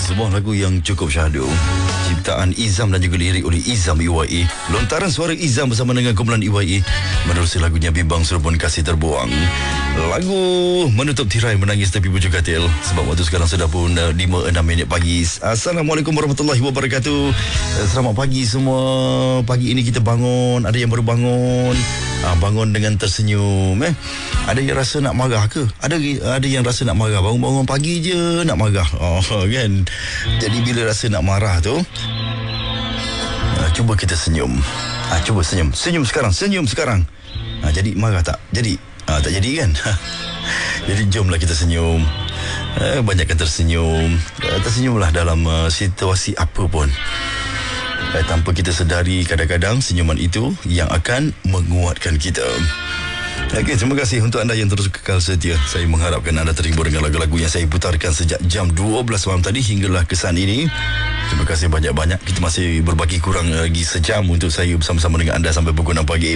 Sebuah lagu yang cukup syahdu. Ciptaan Izam dan juga lirik oleh Izam EYE. Lontaran suara Izam bersama dengan kumpulan EYE menerusi lagunya Bimbang Serupun Kasih Terbuang. Lagu menutup tirai menangis tepi bujur katil. Sebab waktu sekarang sudah pun 5-6 minit pagi. Assalamualaikum warahmatullahi wabarakatuh. Selamat pagi semua. Pagi ini kita bangun. Ada yang baru bangun. Bangun dengan tersenyum. Ada yang rasa nak marah ke? Ada yang rasa nak marah. Bangun-bangun pagi je nak marah. Kan? Jadi bila rasa nak marah tu, cuba kita senyum. Cuba senyum. Senyum sekarang. Jadi marah tak? Jadi tak jadi kan? Jadi jomlah kita senyum. Banyakkan tersenyum. Tersenyumlah dalam situasi apa pun. Tanpa kita sedari, kadang-kadang senyuman itu yang akan menguatkan kita. Okey, terima kasih untuk anda yang terus kekal setia. Saya mengharapkan anda terhibur dengan lagu-lagu yang saya putarkan sejak jam 12 malam tadi hinggalah kesan ini. Terima kasih banyak-banyak. Kita masih berbaki kurang lagi sejam untuk saya bersama-sama dengan anda sampai pukul 6 pagi.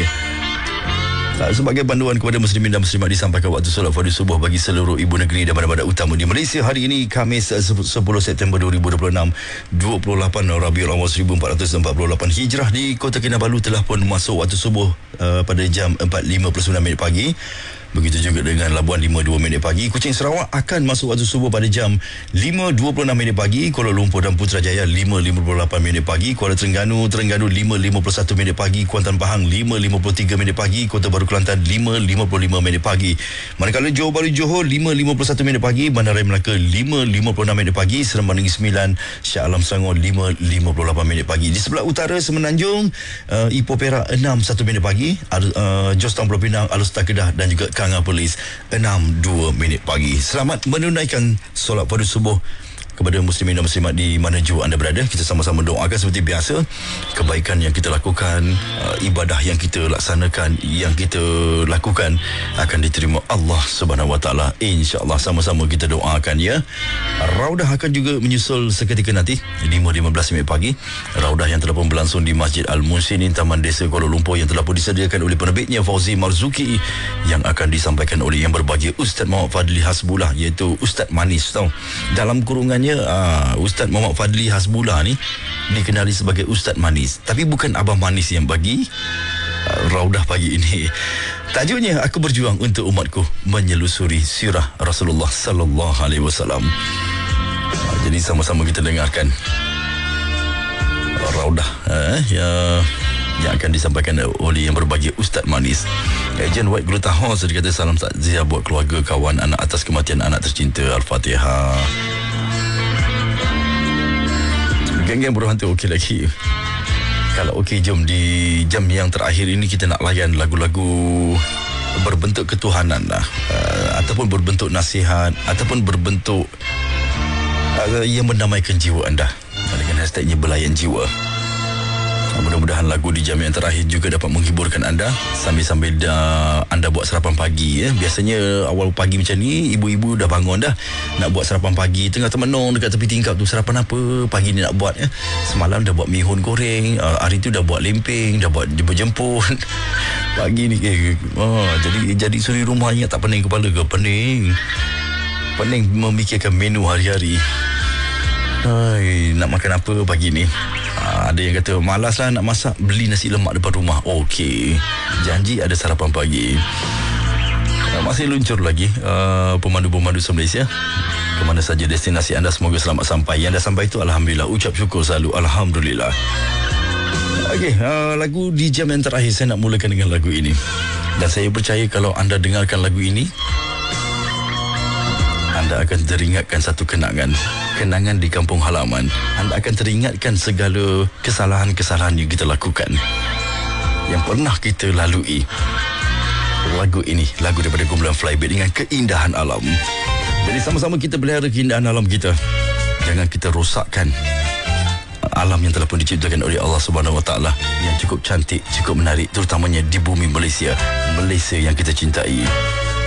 Sebagai panduan kepada muslimin dan muslimat, disampaikan waktu solat fardu subuh bagi seluruh ibu negeri dan bandar-bandar utama di Malaysia hari ini, Khamis 10 September 2026, 28 Rabiul Awal 1448 Hijrah. Di Kota Kinabalu telah pun masuk waktu subuh pada jam 4.59 pagi. Begitu juga dengan Labuan 5.2 pagi. Kuching Sarawak akan masuk waktu subuh pada jam 5.26 pagi. Kuala Lumpur dan Putrajaya 5.58 pagi. Kuala Terengganu 5.51 pagi. Kuantan Pahang 5.53 pagi. Kota Baru Kelantan 5.55 pagi. Manakala Johor Bahru Johor 5.51 pagi. Bandaraya Melaka 5.56 pagi. Seremban Negeri Sembilan, Shah Alam Selangor 5.58 pagi. Di sebelah utara Semenanjung, Ipoh Perak 6.1 pagi. Georgetown Pulau Pinang, Alustar Kedah dan juga Kanga Perlis 6.2 pagi. Selamat menunaikan solat fardu subuh kepada muslimin dan muslimat di mana jua anda berada. Kita sama-sama doakan seperti biasa kebaikan yang kita lakukan, ibadah yang kita laksanakan, yang kita lakukan akan diterima Allah Subhanahu Wa Taala, insya-Allah. Sama-sama kita doakan ya. Raudah akan juga menyusul seketika nanti 5.15 pagi. Raudah yang telah pun berlangsung di Masjid Al-Munsinin, Taman Desa Kuala Lumpur, yang telah pun disediakan oleh penerbitnya Fauzi Marzuki, yang akan disampaikan oleh yang berbahagia Ustaz Muhammad Fadli Hasbullah, iaitu Ustaz Manis tau. Dalam kurungan Ustaz Muhammad Fadli Hasbullah ni dikenali sebagai Ustaz Manis, tapi bukan Abang Manis yang bagi Raudah pagi ini. Tajuknya, aku berjuang untuk umatku menyelusuri sirah Rasulullah sallallahu alaihi wasallam. Jadi sama-sama kita dengarkan Raudah yang akan disampaikan oleh yang berbahagia Ustaz Manis. Ejen White Glutahor sedikit salam takziah buat keluarga, kawan, anak atas kematian anak tercinta. Al-Fatihah. Geng-geng buruh hantu okey lagi. Kalau okey, jom di jam yang terakhir ini kita nak layan lagu-lagu berbentuk ketuhanan lah, ataupun berbentuk nasihat, ataupun berbentuk yang mendamaikan jiwa anda dengan hashtagnya Belayan Jiwa. Mudah-mudahan lagu di jam yang terakhir juga dapat menghiburkan anda sambil-sambil anda buat sarapan pagi ya. Biasanya awal pagi macam ni ibu-ibu dah bangun dah nak buat sarapan pagi, tengah termenung dekat tepi tingkap tu, sarapan apa pagi ni nak buat ya. Semalam dah buat mihun goreng, hari tu dah buat lempeng, dah buat jemput-jemput. Pagi ni jadi suri rumah ingat tak pening kepala ke? Pening memikirkan menu hari-hari. Nak makan apa pagi ni? Ada yang kata malas lah nak masak, beli nasi lemak depan rumah. Okey, janji ada sarapan pagi. Masih luncur lagi pemandu-pemandu se-Malaysia ke mana saja destinasi anda, semoga selamat sampai. Yang dah sampai itu alhamdulillah, ucap syukur selalu, alhamdulillah. Okey, lagu di jam yang terakhir saya nak mulakan dengan lagu ini. Dan saya percaya kalau anda dengarkan lagu ini, anda akan teringatkan satu kenangan di kampung halaman. Anda akan teringatkan segala kesalahan-kesalahan yang kita lakukan, yang pernah kita lalui. Lagu ini, lagu daripada kumpulan Flybird dengan keindahan alam. Jadi sama-sama kita pelihara keindahan alam kita. Jangan kita rosakkan alam yang telah pun diciptakan oleh Allah Subhanahu Wa Taala, yang cukup cantik, cukup menarik, terutamanya di bumi Malaysia yang kita cintai.